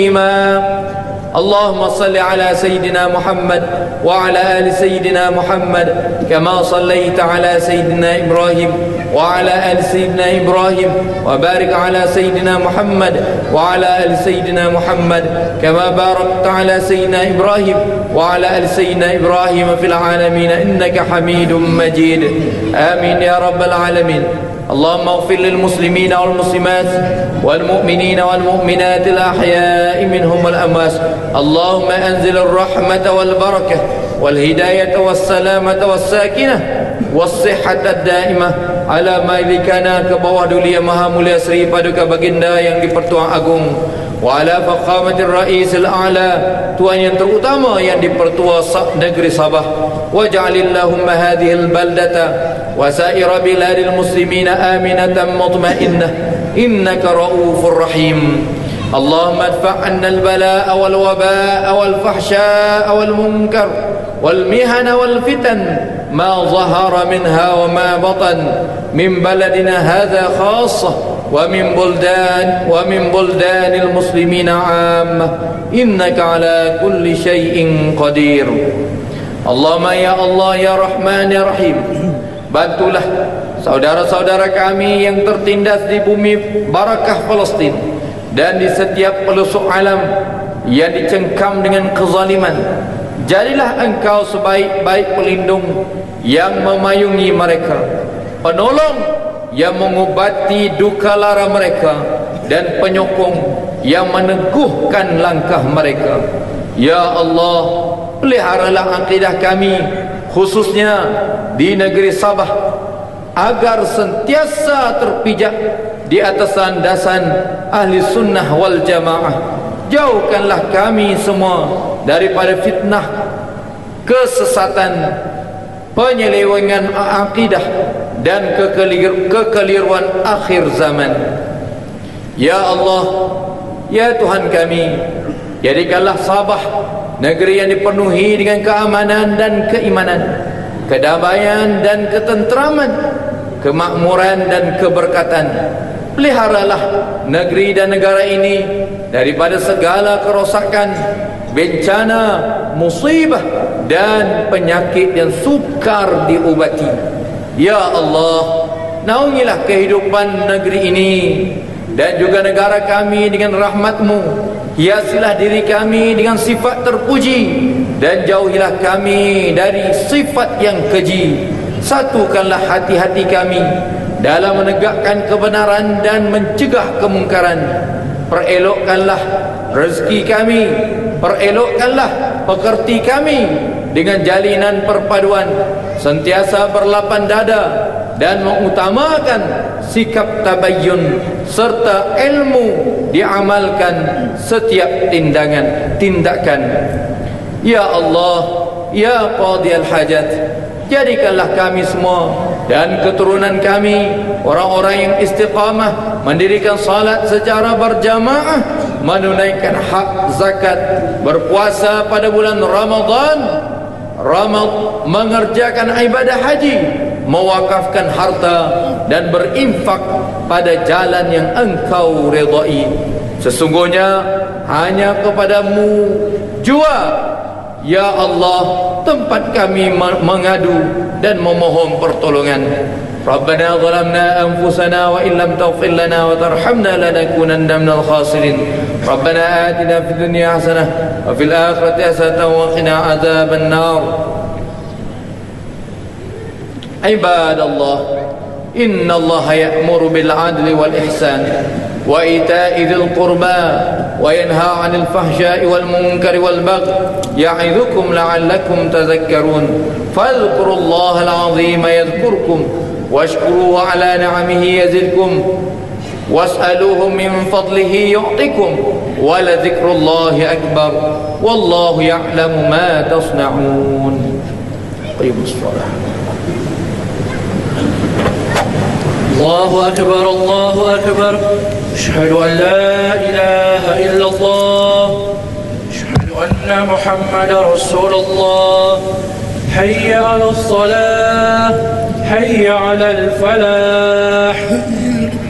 اللهم صل على سيدنا محمد وعلى آل سيدنا محمد كما صليت على سيدنا إبراهيم وعلى آل سيدنا إبراهيم وبارك على سيدنا محمد وعلى آل سيدنا محمد كما باركت على سيدنا إبراهيم وعلى آل سيدنا إبراهيم في العالمين إنك حميد مجيد آمين يا رب العالمين. اللهم اغفر للمسلمين والمسلمات والمؤمنين والمؤمنات الأحياء منهم والأموات. اللهم أنزل الرحمة والبركة والهداية والسلامة والساكنة والصحة الدائمة على malikana ke bawah dulia maha mulia Sri Paduka Baginda yang di-Pertuan Agung, wa ala faqamatir ra'isil a'la, tuan yang terutama yang di-Pertua negeri Sabah, wa ja'alillahumma hadhil baldata wa sa'ira biladil muslimina aminatan mutmainnah innaka ra'ufur rahim. Allahumma adfa' 'anna al-balaa'a wal wabaa'a wal fahshaa'a wal munkar wal mihana wal fitan ma zahara minha wa ma batan min baladina hadha khassah wa min buldanil muslimina 'ammah innaka ala kulli syai'in qadir. Allahumma ya Allah ya Rahman ya Rahim, bantulah saudara-saudara kami yang tertindas di bumi barakah Palestin dan di setiap pelosok alam yang dicengkam dengan kezaliman. Jadilah engkau sebaik-baik pelindung yang memayungi mereka, penolong yang mengobati duka lara mereka, dan penyokong yang meneguhkan langkah mereka. Ya Allah, peliharalah akidah kami khususnya di negeri Sabah agar sentiasa terpijak di atas landasan ahli sunnah wal jamaah. Jauhkanlah kami semua daripada fitnah, kesesatan, penyelewengan akidah dan kekeliruan akhir zaman. Ya Allah, ya Tuhan kami, jadikanlah Sabah negeri yang dipenuhi dengan keamanan dan keimanan, kedamaian dan ketenteraman, kemakmuran dan keberkatan. Peliharalah negeri dan negara ini daripada segala kerosakan, bencana, musibah dan penyakit yang sukar diubati. Ya Allah, naungilah kehidupan negeri ini dan juga negara kami dengan rahmat-Mu. Hiasilah diri kami dengan sifat terpuji dan jauhilah kami dari sifat yang keji. Satukanlah hati-hati kami dalam menegakkan kebenaran dan mencegah kemungkaran. Perelokkanlah rezeki kami, perelokkanlah pekerti kami dengan jalinan perpaduan, sentiasa berlapang dada dan mengutamakan sikap tabayyun serta ilmu diamalkan setiap tindakan. Ya Allah, ya qadiyal hajat, jadikanlah kami semua dan keturunan kami orang-orang yang istiqamah mendirikan salat secara berjamaah, menunaikan hak zakat, berpuasa pada bulan Ramadan, mengerjakan ibadah haji, mewakafkan harta dan berinfak pada jalan yang Engkau redai. Sesungguhnya hanya kepadamu jua, ya Allah, tempat kami mengadu dan memohon pertolongan. Rabbana zalamna anfusana wa illam taghfir lana wa tarhamna lanakunanna minal khasirin. Rabbana atina fid dunya hasanah wa fil akhirati hasanah wa qina adzaban nar. Ibadallah, innallaha ya'muru bil 'adli wal ihsan wa ita'i dzil qurba wa yanha 'anil fahsya'i wal munkari wal baghi ya'idzukum la'allakum tadhakkarun. Fadhkurullaha al-'azima yadhkurkum washkuruhu 'ala ni'amihi yazidkum was'aluhu min fadlihi yu'tikum wa la dzikrullahi akbar wallahu ya'lamu ma tasna'un. Qimus shalah. الله أكبر الله أكبر أشهد أن لا إله إلا الله أشهد أن محمد رسول الله حي على الصلاة حي على الفلاح